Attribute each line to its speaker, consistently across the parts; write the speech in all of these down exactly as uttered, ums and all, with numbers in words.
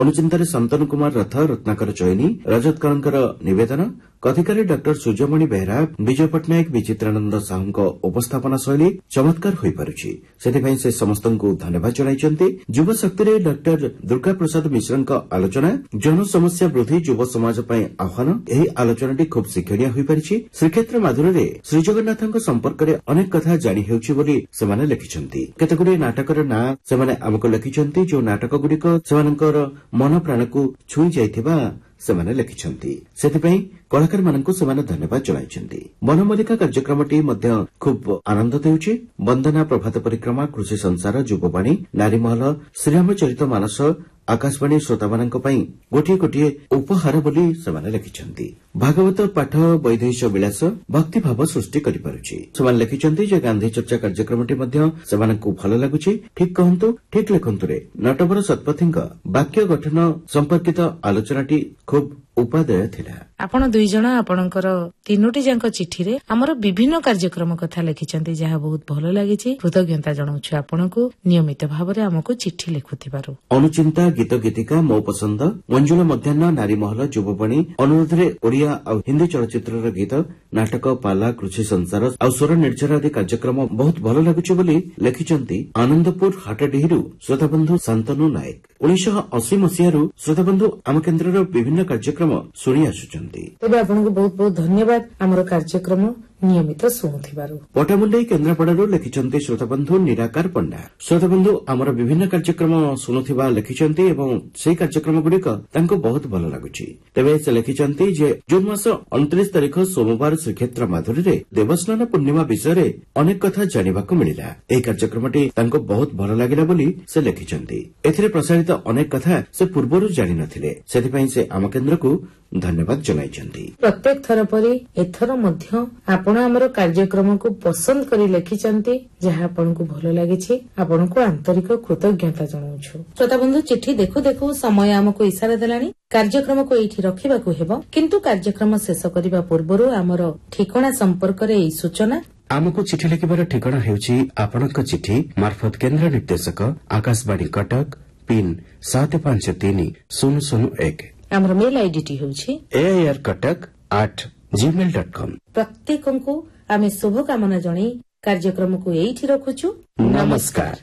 Speaker 1: ଅନୁଚିନ୍ତାରେ ଶନ୍ତନୁ କୁମାର ରଥ, ରତ୍ନାକର ଚୟନୀ, ରଜତ କଳଙ୍କର ନିବେଦନ, କଥିକାରୀ ଡକ୍ଟର ସୂର୍ଯ୍ୟମଣି ବେହେରା, ବିଜୟ ପଟ୍ଟନାୟକ, ବିଚିତ୍ରାନନ୍ଦ ସାହୁଙ୍କ ଉପସ୍ଥାପନା ଶୈଳୀ ଚମତ୍କାର ହୋଇପାରୁଛି। ସେଥିପାଇଁ ସେ ସମସ୍ତଙ୍କୁ ଧନ୍ୟବାଦ ଜଣାଇଛନ୍ତି। ଯୁବଶକ୍ତିରେ ଡକ୍ଟର ଦୁର୍ଗା ପ୍ରସାଦ ମିଶ୍ରଙ୍କ ଆଲୋଚନା, ଯୌନ ସମସ୍ୟା ବୃଦ୍ଧି ଯୁବ ସମାଜ ପାଇଁ ଆହ୍ୱାନ। ଏହି ଆଲୋଚନାଟି ଖୁବ୍ ଶିକ୍ଷଣୀୟ ହୋଇପାରିଛି। ଶ୍ରୀକ୍ଷେତ୍ର ମାଧୁରୀରେ ଶ୍ରୀଜଗନ୍ନାଥଙ୍କ ସମ୍ପର୍କରେ ଅନେକ କଥା ଜାଣି ହେଉଛି ବୋଲି ସେମାନେ ଲେଖିଛନ୍ତି। କେତେଗୁଡ଼ିଏ ନାଟକର ନାଁ ସେମାନେ ଆମକୁ ଲେଖିଛନ୍ତି, ଯେଉଁ ନାଟକଗୁଡ଼ିକ ସେମାନଙ୍କର ମନ ପ୍ରାଣକୁ ଛୁଇଁ ଯାଇଥିବା ସେମାନେ ଲେଖିଛନ୍ତି। ସେଥିପାଇଁ କଳାକାରମାନଙ୍କୁ ସେମାନେ ଧନ୍ୟବାଦ ଜଣାଇଛନ୍ତି। ବନମଲ୍ଲିକା କାର୍ଯ୍ୟକ୍ରମଟି ମଧ୍ୟ ଖୁବ୍ ଆନନ୍ଦ ଦେଉଛି। ବନ୍ଦନା, ପ୍ରଭାତ ପରିକ୍ରମା, କୃଷି ସଂସାର, ଯୁବବାଣୀ, ନାରୀମହଲ, ଶ୍ରୀରାମଚରିତ ମାନସ ଆକାଶବାଣୀ ଶ୍ରୋତାମାନଙ୍କ ପାଇଁ ଗୋଟିଏ ଗୋଟିଏ ଉପହାର ବୋଲି ସେମାନେ ଲେଖିଛନ୍ତି। ଭାଗବତ ପାଠ ବୈଦେହୀଶ ବିଳାସ ଭକ୍ତିଭାବ ସୃଷ୍ଟି କରିପାରୁଛି। ସେମାନେ ଲେଖିଛନ୍ତି ଯେ ଗାନ୍ଧୀ ଚର୍ଚ୍ଚା କାର୍ଯ୍ୟକ୍ରମଟି ମଧ୍ୟ ସେମାନଙ୍କୁ ଭଲ ଲାଗୁଛି। ଠିକ୍ କହନ୍ତୁ ଠିକ୍ ଲେଖନ୍ତୁରେ ନଟବର ଶତପଥୀଙ୍କ ବାକ୍ୟ ଗଠନ ସମ୍ପର୍କିତ ଆଲୋଚନାଟି ଖୁବ୍ ଉପାଦେୟ ଥିଲା।
Speaker 2: ଆପଣ ଦୁଇ ଜଣ ଆପଣଙ୍କର ତିନୋଟି ଯାକ ଚିଠିରେ ଆମର ବିଭିନ୍ନ କାର୍ଯ୍ୟକ୍ରମ କଥା ଲେଖିଛନ୍ତି, ଯାହା ବହୁତ ଭଲ ଲାଗିଛି। କୃତଜ୍ଞତା ଜଣାଉଛୁ ଆପଣଙ୍କୁ ନିୟମିତ ଭାବରେ ଆମକୁ ଚିଠି ଲେଖୁଥିବାରୁ।
Speaker 1: ଅନୁଚିନ୍ତା, ଗୀତ ଗୀତିକା, ମୋ ପସନ୍ଦ, ମଞ୍ଜୁଳ ମଧ୍ୟାହ୍ନ, ନାରୀମହଲ, ଯୁବବାଣୀ, ଅନୁରୋଧରେ ଓଡ଼ିଆ ଆଉ ହିନ୍ଦୀ ଚଳଚ୍ଚିତ୍ରର ଗୀତ, ନାଟକ, ପାଲା, କୃଷି ସଂସାର ଆଉ ସ୍ୱର ନିର୍ଜର ଆଦି କାର୍ଯ୍ୟକ୍ରମ ବହୁତ ଭଲ ଲାଗୁଛି ବୋଲି ଲେଖିଛନ୍ତି ଆନନ୍ଦପୁର ହାଟଡିହିରୁ ଶ୍ରୋତାବନ୍ଧୁ ଶାନ୍ତନୁ ନାୟକ। ଉଣେଇଶହ ଅଶୀ ମସିହାରୁ ଶ୍ରୋତାବନ୍ଧୁ ଆମ କେନ୍ଦ୍ରର ବିଭିନ୍ନ କାର୍ଯ୍ୟକ୍ରମ ଶୁଣି ଆସୁଛନ୍ତି।
Speaker 2: ତେବେ ଆପଣଙ୍କୁ ବହୁତ ବହୁତ ଧନ୍ୟବାଦ ଆମର କାର୍ଯ୍ୟକ୍ରମ ନିୟମିତ ଶୁଣୁଥିବାରୁ।
Speaker 1: ପଟାମୁଣ୍ଡେଇ କେନ୍ଦ୍ରାପଡ଼ାରୁ ଲେଖିଛନ୍ତି ଶ୍ରୋତାବନ୍ଧୁ ନିରାକାର ପଣ୍ଡା। ଶ୍ରୋତାବନ୍ଧୁ ଆମର ବିଭିନ୍ନ କାର୍ଯ୍ୟକ୍ରମ ଶୁଣୁଥିବା ଲେଖିଛନ୍ତି ଏବଂ ସେହି କାର୍ଯ୍ୟକ୍ରମଗୁଡ଼ିକ ତାଙ୍କୁ ବହୁତ ଭଲ ଲାଗୁଛି। ତେବେ ସେ ଲେଖିଛନ୍ତି ଯେ ଜୁନ୍ ମାସ ଅଣତିରିଶ ତାରିଖ ସୋମବାର ଶ୍ରୀକ୍ଷେତ୍ର ମାଧୁରୀରେ ଦେବସ୍ନାନ ପୂର୍ଣ୍ଣିମା ବିଷୟରେ ଅନେକ କଥା ଜାଣିବାକୁ ମିଳିଲା। ଏହି କାର୍ଯ୍ୟକ୍ରମଟି ତାଙ୍କୁ ବହୁତ ଭଲ ଲାଗିଲା ବୋଲି ସେ ଲେଖିଛନ୍ତି। ଏଥିରେ ପ୍ରସାରିତ ଅନେକ କଥା ସେ ପୂର୍ବରୁ ଜାଣିନଥିଲେ। ସେଥିପାଇଁ ସେ ଆମ କେନ୍ଦ୍ରକୁ ଧନ୍ୟବାଦ ଜଣାଇଛନ୍ତି।
Speaker 2: ପ୍ରତ୍ୟେକ ଥର ପରି ଏଥର ମଧ୍ୟ ଆପଣ ଆମର କାର୍ଯ୍ୟକ୍ରମକୁ ପସନ୍ଦ କରି ଲେଖିଛନ୍ତି, ଯାହା ଆପଣଙ୍କୁ ଭଲ ଲାଗିଛି। ଆପଣଙ୍କୁ ଆନ୍ତରିକ କୃତଜ୍ଞତା ଜଣାଉଛୁ। ଶ୍ରୋତାବନ୍ଧୁ, ଚିଠି ଦେଖୁ ଦେଖୁ ସମୟ ଆମକୁ ଇସାରା ଦେଲାଣି। କାର୍ଯ୍ୟକ୍ରମକୁ ଏଇଠି ରଖିବାକୁ ହେବ, କିନ୍ତୁ କାର୍ଯ୍ୟକ୍ରମ ଶେଷ କରିବା ପୂର୍ବରୁ ଆମର ଠିକଣା ସମ୍ପର୍କରେ ଏହି ସୂଚନା।
Speaker 1: ଆମକୁ ଚିଠି ଲେଖିବାର ଠିକଣା ହେଉଛି ଆପଣଙ୍କ ଚିଠି ମାର୍ଫତ କେନ୍ଦ୍ର ନିର୍ଦ୍ଦେଶକ ଆକାଶବାଣୀ କଟକ, ପିନ୍ ସାତ ପାଞ୍ଚ ତିନି ଶୂନ ଶୂନ ଏକ।
Speaker 2: ଆମର ମେଲ୍ ଆଇଡିଟି ହେଉଛି
Speaker 1: AIR Cuttack at Gmail dot com.
Speaker 2: ପ୍ରତ୍ୟେକଙ୍କୁ ଆମେ ଶୁଭକାମନା ଜଣାଇ କାର୍ଯ୍ୟକ୍ରମକୁ ଏଇଠି ରଖୁଛୁ।
Speaker 1: ନମସ୍କାର।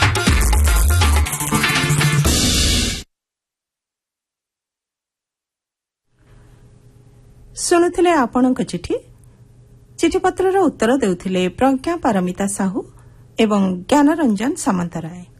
Speaker 3: ଶୁଣୁଥିଲେ ଆପଣଙ୍କ ଚିଠି। ଚିଠିପତ୍ରର ଉତ୍ତର ଦେଉଥିଲେ ପ୍ରଜ୍ଞା ପାରମିତା ସାହୁ ଏବଂ ଜ୍ଞାନରଞ୍ଜନ ସାମନ୍ତରାୟ।